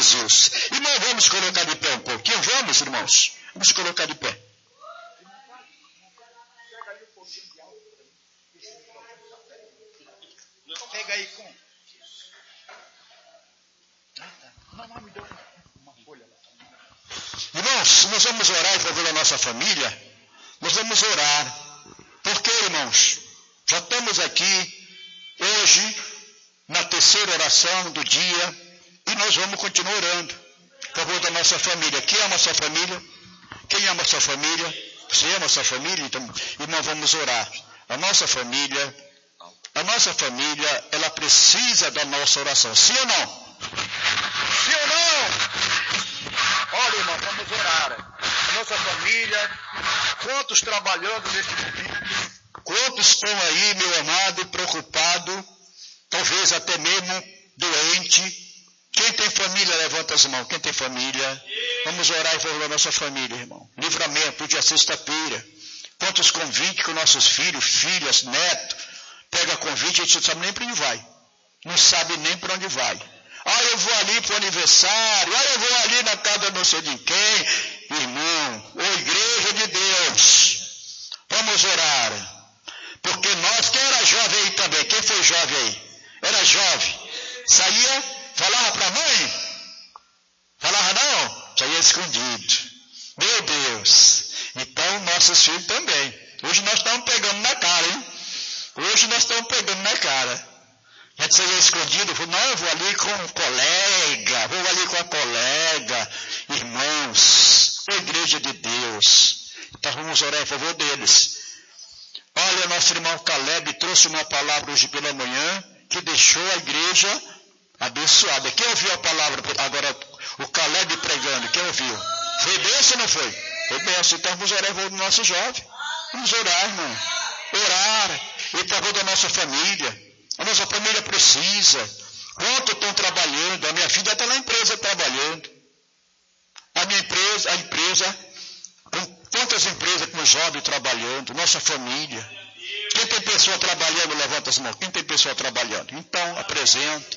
Jesus. Irmão, vamos colocar de pé um pouquinho? Vamos, irmãos? Vamos colocar de pé. Pega aí com... Não, me deu uma folha lá. Irmãos, nós vamos orar em favor da nossa família. Nós vamos orar. Porque, irmãos, já estamos aqui hoje na terceira oração do dia e nós vamos continuar orando em favor da nossa família. Quem ama a sua família? Quem ama a sua família? Você ama a sua família? Então, irmão, vamos orar. A nossa família, ela precisa da nossa oração. Sim ou não? Sim ou não? Olha, irmão, vamos orar. A nossa família, quantos trabalhando neste momento, quantos estão aí, meu amado, preocupado, talvez até mesmo doente. Quem tem família, levanta as mãos. Quem tem família, vamos orar em favor da nossa família, irmão. Livramento, dia sexta-feira. Quantos convites com nossos filhos, filhas, netos, pega convite, a gente não sabe nem para onde vai. Não sabe nem para onde vai. Ah, eu vou ali para o aniversário. Ah, eu vou ali na casa de não sei de quem. Irmão, ô igreja de Deus, vamos orar. Porque nós, quem era jovem aí também? Quem foi jovem aí? Era jovem. Saía, falava para a mãe? Falava não? Saía escondido. Meu Deus. Então, nossos filhos também. Hoje nós estamos pegando na cara, hein? Hoje nós estamos pegando na cara. A gente saía escondido, falou, não, eu vou ali com um colega, vou ali com a colega. Irmãos, a igreja de Deus. Então vamos orar em favor deles. Olha, nosso irmão Caleb trouxe uma palavra hoje pela manhã que deixou a igreja abençoada. Quem ouviu a palavra agora? O Caleb pregando, quem ouviu? Foi bênção ou não foi? Foi bênção. Então vamos orar em favor do nosso jovem. Vamos orar, irmão. Orar em favor da nossa família. A nossa família precisa. Quanto estão trabalhando? A minha filha está na empresa trabalhando. A empresa, quantas empresas com jovens trabalhando? Nossa família. Quem tem pessoa trabalhando, levanta as mãos. Quem tem pessoa trabalhando? Então, apresenta.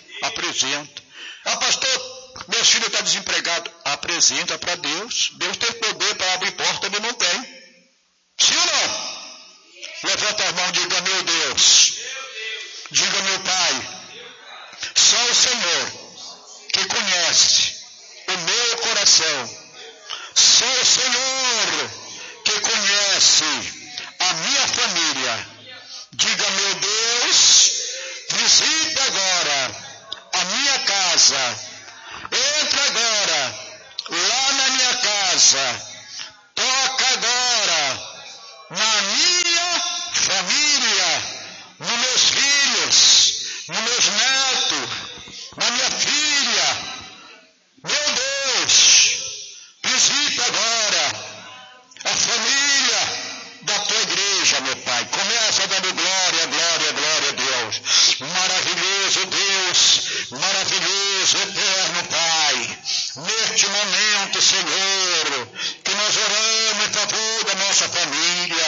Ah, pastor, meus filhos estão desempregados. Apresenta para Deus. Deus tem poder para abrir porta, ele não tem. Sim ou não? Levanta as mãos e diga, meu Deus. Diga, meu Pai. Só o Senhor que conhece o meu coração. Só o Senhor que conhece a minha família. Diga, meu Deus, visita agora a minha casa. Entra agora lá na minha casa. Toca agora na minha família, nos meus filhos, nos meus netos, na minha filha. Meu Deus, visita agora a família da tua igreja, meu Pai. Começa dando glória, glória, glória a Deus. Maravilhoso Deus, maravilhoso eterno Pai. Neste momento, Senhor, que nós oramos em favor da nossa família.